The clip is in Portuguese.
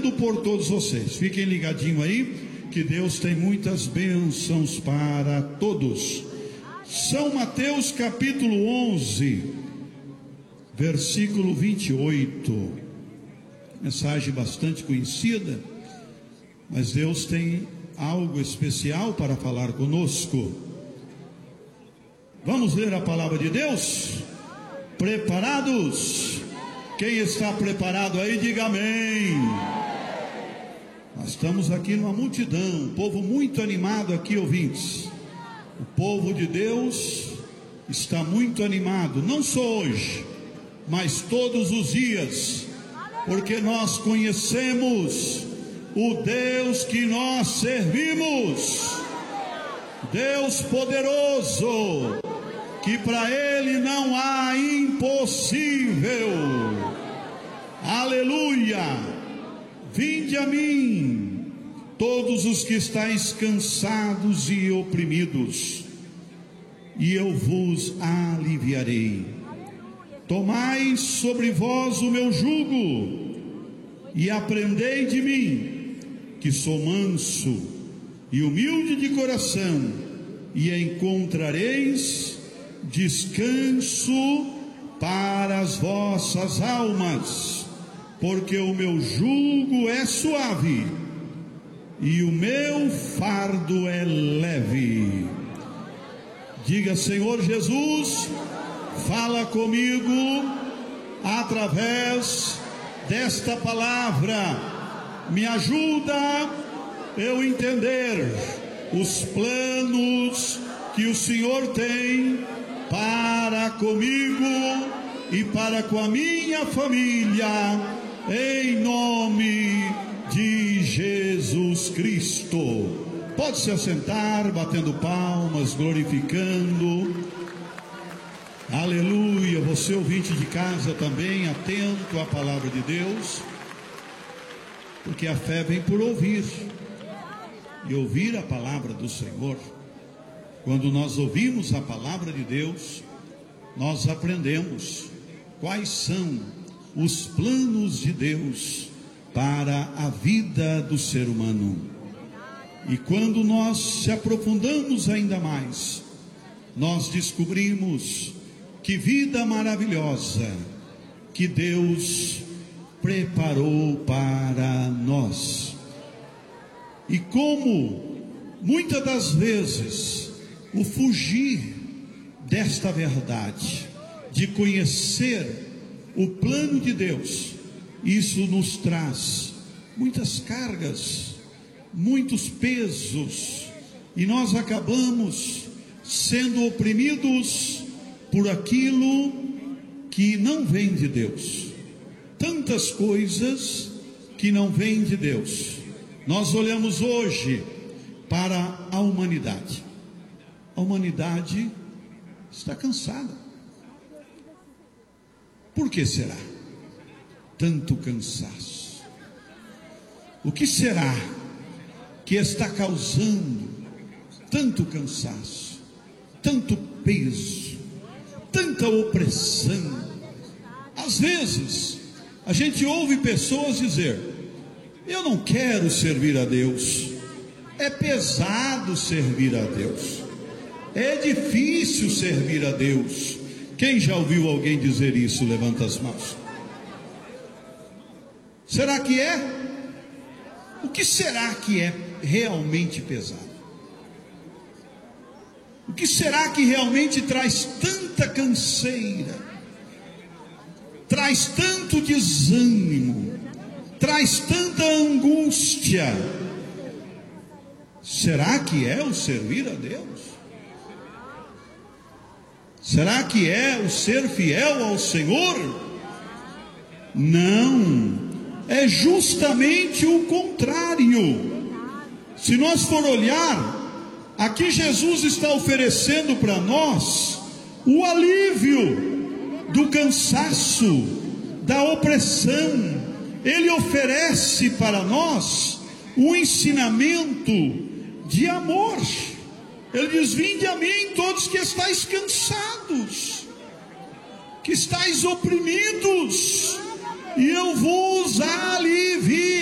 orando por todos vocês. Fiquem ligadinhos aí, que Deus tem muitas bênçãos para todos. São Mateus capítulo 11, versículo 28. Mensagem bastante conhecida, mas Deus tem algo especial para falar conosco. Vamos ler a palavra de Deus? Preparados? Quem está preparado aí, diga amém. Nós estamos aqui numa multidão, um povo muito animado aqui, ouvintes. O povo de Deus está muito animado, não só hoje, mas todos os dias, porque nós conhecemos o Deus que nós servimos, Deus poderoso, que para Ele não há impossível. Aleluia! Vinde a mim, todos os que estáis cansados e oprimidos, e eu vos aliviarei. Tomai sobre vós o meu jugo, e aprendei de mim, que sou manso e humilde de coração, e encontrareis descanso para as vossas almas, porque o meu jugo é suave e o meu fardo é leve. Diga: Senhor Jesus, fala comigo através desta palavra, me ajuda eu entender os planos que o Senhor tem para comigo e para com a minha família, em nome de Jesus Cristo. Pode se assentar, batendo palmas, glorificando. Aleluia. Você, ouvinte de casa, também atento à palavra de Deus, porque a fé vem por ouvir, e ouvir a palavra do Senhor. Quando nós ouvimos a palavra de Deus, nós aprendemos quais são os planos de Deus para a vida do ser humano. E quando nós se aprofundamos ainda mais, nós descobrimos que vida maravilhosa que Deus preparou para nós. E como muitas das vezes o fugir desta verdade, de conhecer o plano de Deus, isso nos traz muitas cargas, muitos pesos, e nós acabamos sendo oprimidos por aquilo que não vem de Deus. Tantas coisas que não vêm de Deus. Nós olhamos hoje para a humanidade. A humanidade está cansada. Por que será tanto cansaço? O que será que está causando tanto cansaço, tanto peso, tanta opressão? Às vezes a gente ouve pessoas dizer: eu não quero servir a Deus, é pesado servir a Deus, é difícil servir a Deus. Quem já ouviu alguém dizer isso? Levanta as mãos. Será que é? O que será que é realmente pesado? O que será que realmente traz tanta canseira, traz tanto desânimo, traz tanta angústia? Será que é o servir a Deus? Será que é o ser fiel ao Senhor? Não, é justamente o contrário. Se nós for olhar, aqui Jesus está oferecendo para nós o alívio do cansaço, da opressão. Ele oferece para nós um ensinamento de amor. Ele diz: vinde a mim todos que estáis cansados, que estáis oprimidos, e eu vos aliviarei.